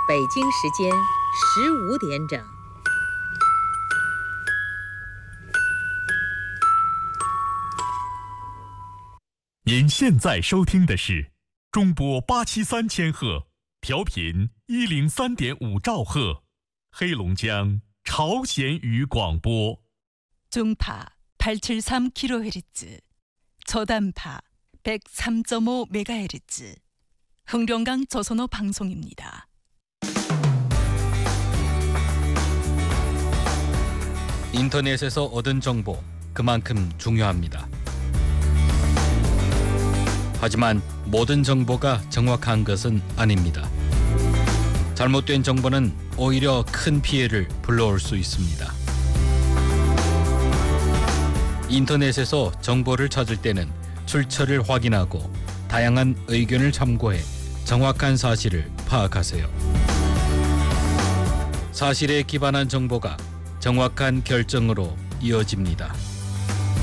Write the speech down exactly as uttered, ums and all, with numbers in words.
北京时间十五点整。 您现在收听的是中波八七三千赫，调频一零三点五兆赫，黑龙江朝鲜语广播。 중파 팔백칠십삼 킬로헤르츠, 저단파 백삼 점 오 메가헤르츠, 흥룡강 조선어 방송입니다. 인터넷에서 얻은 정보 그만큼 중요합니다. 하지만 모든 정보가 정확한 것은 아닙니다. 잘못된 정보는 오히려 큰 피해를 불러올 수 있습니다. 인터넷에서 정보를 찾을 때는 출처를 확인하고 다양한 의견을 참고해 정확한 사실을 파악하세요. 사실에 기반한 정보가 정확한 결정으로 이어집니다.